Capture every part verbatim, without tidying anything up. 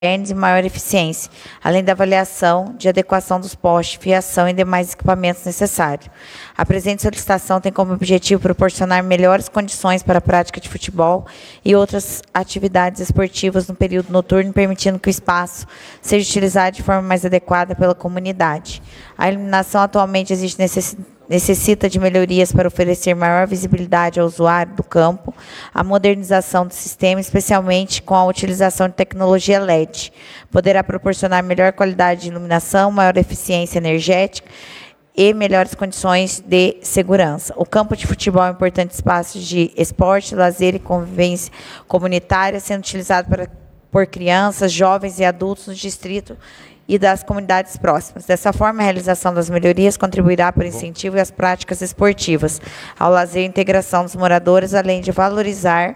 e maior eficiência, além da avaliação de adequação dos postes, fiação e demais equipamentos necessários. A presente solicitação tem como objetivo proporcionar melhores condições para a prática de futebol e outras atividades esportivas no período noturno, permitindo que o espaço seja utilizado de forma mais adequada pela comunidade. A iluminação atualmente existe necessidade necessita de melhorias para oferecer maior visibilidade ao usuário do campo, a modernização do sistema, especialmente com a utilização de tecnologia L E D, poderá proporcionar melhor qualidade de iluminação, maior eficiência energética e melhores condições de segurança. O campo de futebol é um importante espaço de esporte, lazer e convivência comunitária, sendo utilizado para, por crianças, jovens e adultos no distrito e das comunidades próximas. Dessa forma, a realização das melhorias contribuirá para o incentivo às práticas esportivas, ao lazer e integração dos moradores, além de valorizar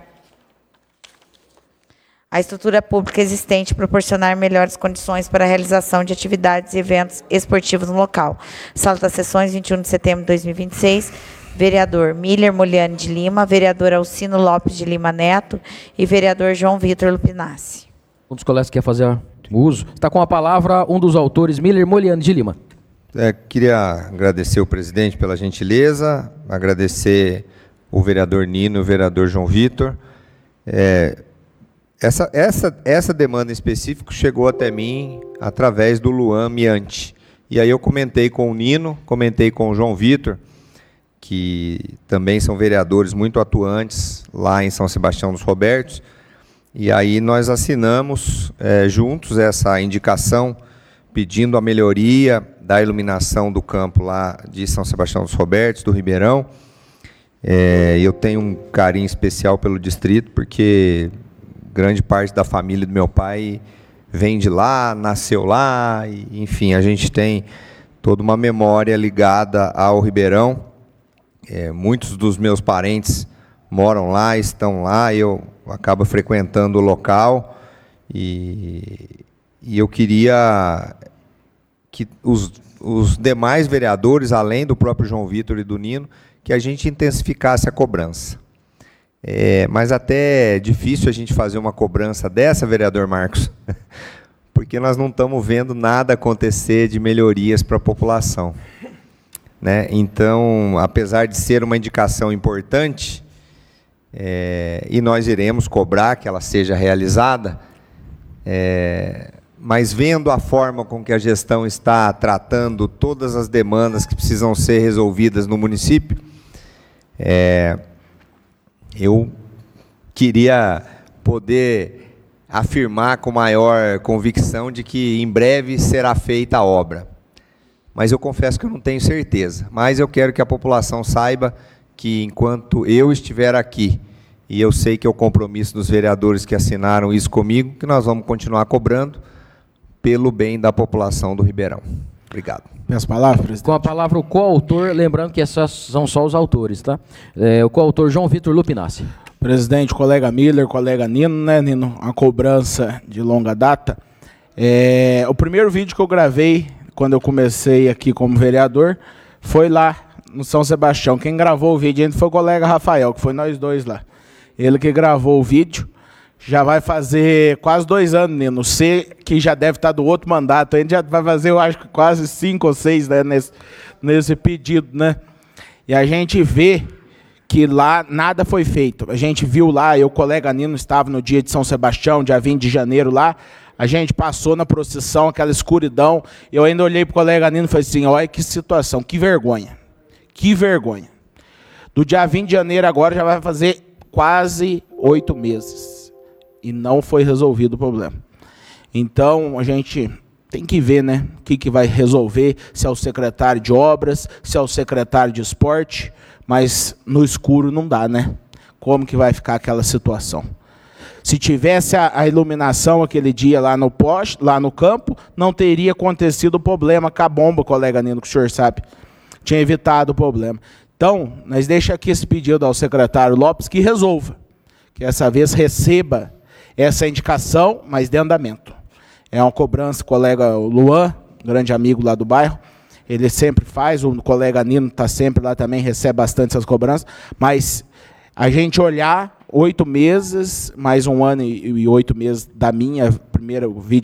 a estrutura pública existente e proporcionar melhores condições para a realização de atividades e eventos esportivos no local. Sala das Sessões, vinte e um de setembro de dois mil e vinte e seis, vereador Miller Moliane de Lima, vereador Alcino Lopes de Lima Neto e vereador João Vitor Lupinassi. Um dos colegas quer fazer a uso. Está com a palavra um dos autores, Miller Moliane de Lima. É, queria agradecer o presidente pela gentileza, agradecer o vereador Nino e o vereador João Vitor. É, essa, essa, essa demanda em específico chegou até mim através do Luan Miante. E aí eu comentei com o Nino, comentei com o João Vitor, que também são vereadores muito atuantes lá em São Sebastião dos Robertos. E aí nós assinamos é, juntos essa indicação, pedindo a melhoria da iluminação do campo lá de São Sebastião dos Robertos, do Ribeirão. É, eu tenho um carinho especial pelo distrito, porque grande parte da família do meu pai vem de lá, nasceu lá, e, enfim, a gente tem toda uma memória ligada ao Ribeirão. É, muitos dos meus parentes moram lá, estão lá, eu acabo frequentando o local e, e eu queria que os, os demais vereadores, além do próprio João Vitor e do Nino, que a gente intensificasse a cobrança. É, mas até é difícil a gente fazer uma cobrança dessa, vereador Marcos, porque nós não estamos vendo nada acontecer de melhorias para a população, né? Então, apesar de ser uma indicação importante, É, e nós iremos cobrar que ela seja realizada, é, mas vendo a forma com que a gestão está tratando todas as demandas que precisam ser resolvidas no município, é, eu queria poder afirmar com maior convicção de que em breve será feita a obra. Mas eu confesso que eu não tenho certeza. Mas eu quero que a população saiba que enquanto eu estiver aqui, e eu sei que é o compromisso dos vereadores que assinaram isso comigo, que nós vamos continuar cobrando pelo bem da população do Ribeirão. Obrigado. Minhas palavras, presidente. Com a palavra o coautor, lembrando que essas são só os autores, tá? É, o coautor João Vitor Lupinassi. Presidente, colega Miller, colega Nino, né, Nino? Uma cobrança de longa data. É, o primeiro vídeo que eu gravei, quando eu comecei aqui como vereador, foi lá no São Sebastião. Quem gravou o vídeo ainda foi o colega Rafael, que foi nós dois lá. Ele que gravou o vídeo. Já vai fazer quase dois anos, Nino. Você, que já deve estar do outro mandato, ainda já vai fazer, eu acho que quase cinco ou seis, né, nesse, nesse pedido, né? E a gente vê que lá nada foi feito. A gente viu lá, eu, o colega Nino, estava no dia de São Sebastião, dia vinte de janeiro lá. A gente passou na procissão, aquela escuridão. Eu ainda olhei para o colega Nino e falei assim, olha que situação, que vergonha. Que vergonha. Do dia vinte de janeiro agora já vai fazer quase oito meses. E não foi resolvido o problema. Então, a gente tem que ver, né, o que, que vai resolver, se é o secretário de obras, se é o secretário de esporte, mas no escuro não dá, né? Como que vai ficar aquela situação? Se tivesse a, a iluminação aquele dia lá no poste, lá no campo, não teria acontecido o problema com a bomba, colega Nino, que o senhor sabe. Tinha evitado o problema. Então, nós deixamos aqui esse pedido ao secretário Lopes que resolva, que essa vez receba essa indicação, mas de andamento. É uma cobrança, o colega Luan, grande amigo lá do bairro, ele sempre faz, o colega Nino está sempre lá também, recebe bastante essas cobranças, mas a gente olhar oito meses, mais um ano e, e oito meses da minha primeira vídeo